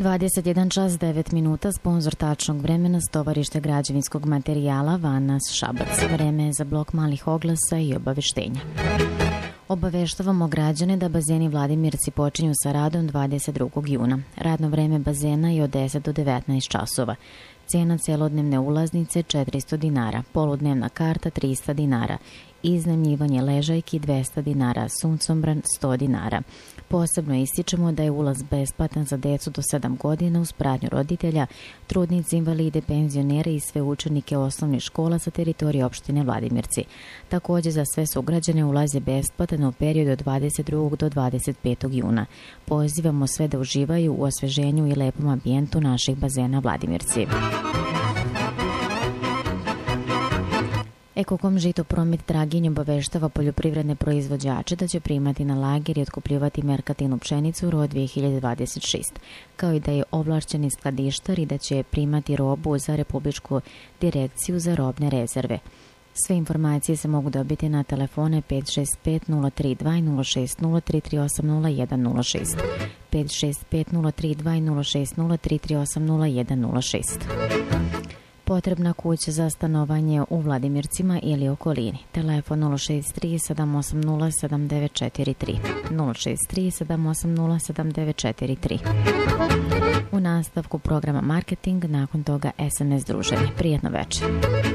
21 čas 9 minuta, sponzor tačnog vremena, Stovarište građevinskog materijala Vanas Šabac. Vreme je za blok malih oglasa i obaveštenja. Obaveštavamo građane da bazeni Vladimirci počinju sa radom 22. juna. Radno vreme bazena je od 10 do 19 časova. Cena celodnevne ulaznice 400 dinara, poludnevna karta 300 dinara, iznajmljivanje ležajki 200 dinara, suncombran 100 dinara. Posebno ističemo da je ulaz besplatan za decu do 7 godina uz pratnju roditelja, trudnice, invalide, penzionere i sve učenike osnovnih škola sa teritorije opštine Vladimirci. Takođe za sve sugrađane ulaz je besplatan u periodu od 22. do 25. juna. Pozivamo sve da uživaju u osveženju i lepom ambijentu naših bazena Vladimirci. Ekokom Žitopromet Draginj obaveštava poljoprivredne proizvođače da će primati na lager i otkupljivati merkatinu pšenicu rod 2026, kao i da je ovlašćeni skladištar i da će primati robu za Republičku direkciju za robne rezerve. Sve informacije se mogu dobiti na telefone 565 032 060 338 0106, 565 032 060 338 0106. Potrebna kuća za stanovanje u Vladimircima ili okolini. Telefon 063 780 7943, 063 780 7943. U nastavku programa Marketing, nakon toga SMS druženje. Prijatno večer.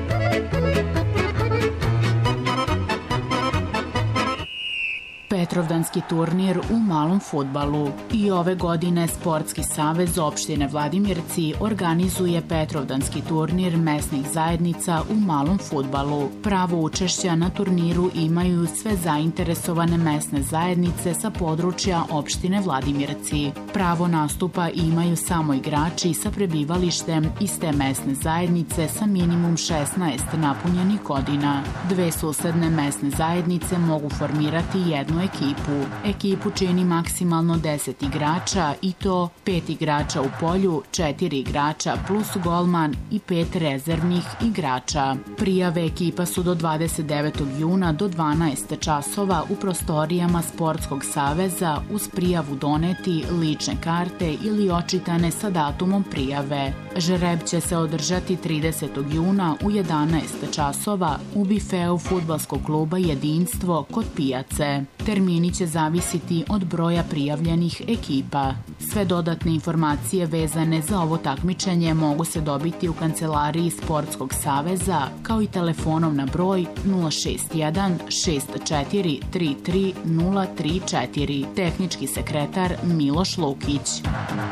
Petrovdanski turnir u malom fudbalu. I ove godine Sportski savez opštine Vladimirci organizuje Petrovdanski turnir mesnih zajednica u malom fudbalu. Pravo učešća na turniru imaju sve zainteresovane mesne zajednice sa područja opštine Vladimirci. Pravo nastupa imaju samo igrači sa prebivalištem iz te mesne zajednice sa minimum 16 napunjenih godina. Dve susedne mesne zajednice mogu formirati jednu ekipu. Ekipu čini maksimalno 10 igrača i to 5 igrača u polju, 4 igrača plus golman i 5 rezervnih igrača. Prijave ekipa su do 29. juna do 12 časova u prostorijama Sportskog saveza uz prijavu doneti lične karte ili očitane sa datumom prijave. Žreb će se održati 30. juna u 11 časova u bifeu fudbalskog kluba Jedinstvo kod pijace. Termini će zavisiti od broja prijavljenih ekipa. Sve dodatne informacije vezane za ovo takmičenje mogu se dobiti u kancelariji Sportskog saveza kao i telefonom na broj 061 64 33 034. Tehnički sekretar Miloš Lukić.